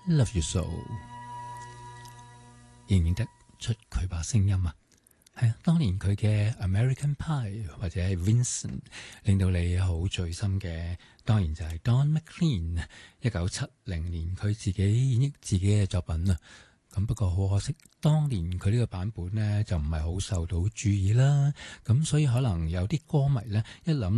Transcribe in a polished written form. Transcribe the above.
Love You So， 認唔認得出佢把聲音啊？係啊，當年佢嘅 American Pie 或者係 Vincent 令到你好醉心嘅，當然就係 Don McLean 1970年佢自己演繹自己嘅作品啊。咁不過好可惜，當年佢呢個版本呢就唔係好受到注意啦。咁所以可能有啲歌迷呢一諗